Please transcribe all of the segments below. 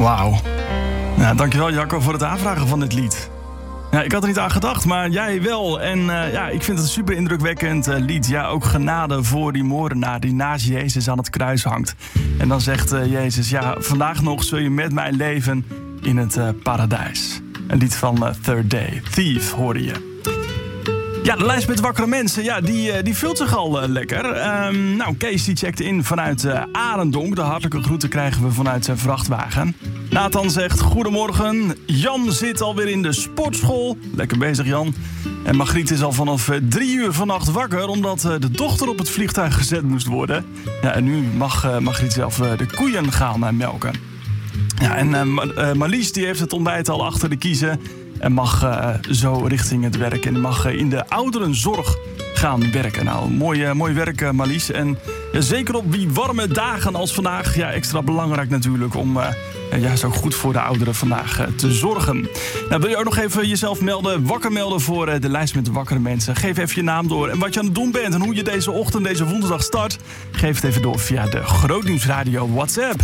Wauw. Nou, dankjewel Jacco voor het aanvragen van dit lied. Ja, ik had er niet aan gedacht, maar jij wel. En ik vind het een super indrukwekkend lied. Ja, ook genade voor die moordenaar die naast Jezus aan het kruis hangt. En dan zegt Jezus, ja, vandaag nog zul je met mij leven in het paradijs. Een lied van Third Day. Thief hoorde je. Ja, de lijst met wakkere mensen, ja, die vult zich al lekker. Kees die checkt in vanuit Arendonk. De hartelijke groeten krijgen we vanuit zijn vrachtwagen. Nathan zegt, goedemorgen. Jan zit alweer in de sportschool. Lekker bezig, Jan. En Margriet is al vanaf 3 uur vannacht wakker, omdat de dochter op het vliegtuig gezet moest worden. Ja, en nu mag Margriet zelf de koeien gaan melken. Ja, en Marlies die heeft het ontbijt al achter de kiezen en mag zo richting het werk. En mag in de ouderenzorg gaan werken. Nou, mooi werk, Marlies. En zeker op die warme dagen als vandaag. Ja, extra belangrijk natuurlijk om juist ook goed voor de ouderen vandaag te zorgen. Nou, wil je ook nog even jezelf wakker melden voor de lijst met de wakkere mensen? Geef even je naam door en wat je aan het doen bent en hoe je deze ochtend, deze woensdag start. Geef het even door via de Grootnieuwsradio WhatsApp.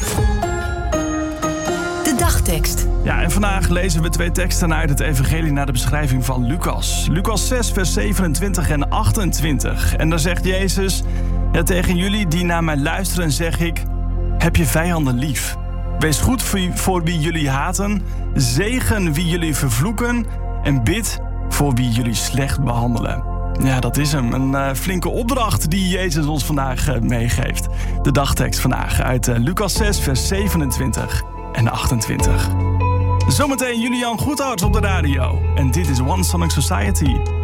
Dagtekst. Ja, en vandaag lezen we 2 teksten uit het evangelie naar de beschrijving van Lucas. Lucas 6, vers 27 en 28. En daar zegt Jezus, ja, tegen jullie die naar mij luisteren zeg ik, heb je vijanden lief. Wees goed voor wie jullie haten, zegen wie jullie vervloeken en bid voor wie jullie slecht behandelen. Ja, dat is hem. Een flinke opdracht die Jezus ons vandaag meegeeft. De dagtekst vandaag uit Lucas 6, vers 27 en 28. Zometeen Julian Goedhart op de radio. En dit is One Sonic Society.